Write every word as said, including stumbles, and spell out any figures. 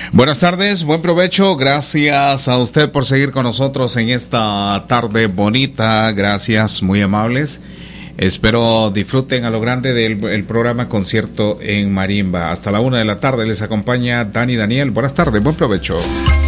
Buenas tardes, buen provecho, gracias a usted por seguir con nosotros en esta tarde bonita, gracias, muy amables. Espero disfruten a lo grande del el programa Concierto en Marimba. Hasta la una de la tarde les acompaña Dani Daniel. Buenas tardes, buen provecho.